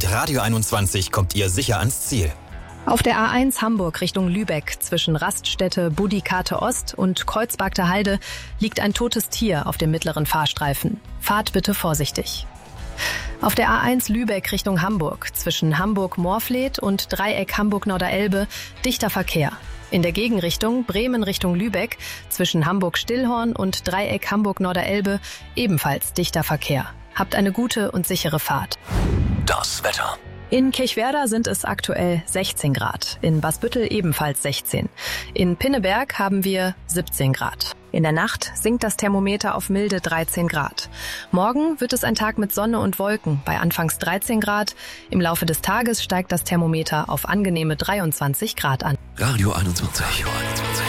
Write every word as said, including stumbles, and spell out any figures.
Radio einundzwanzig kommt ihr sicher ans Ziel. Auf der A eins Hamburg Richtung Lübeck zwischen Raststätte Budikate Ost und Kreuzbergter Halde liegt ein totes Tier auf dem mittleren Fahrstreifen. Fahrt bitte vorsichtig. Auf der A eins Lübeck Richtung Hamburg zwischen Hamburg-Moorfleet und Dreieck Hamburg-Norderelbe dichter Verkehr. In der Gegenrichtung Bremen Richtung Lübeck zwischen Hamburg-Stillhorn und Dreieck Hamburg-Norderelbe ebenfalls dichter Verkehr. Habt eine gute und sichere Fahrt. Das Wetter. In Kirchwerder sind es aktuell sechzehn Grad, in Basbüttel ebenfalls sechzehn. In Pinneberg haben wir siebzehn Grad. In der Nacht sinkt das Thermometer auf milde dreizehn Grad. Morgen wird es ein Tag mit Sonne und Wolken bei anfangs dreizehn Grad. Im Laufe des Tages steigt das Thermometer auf angenehme dreiundzwanzig Grad an. Radio einundzwanzig. Radio einundzwanzig.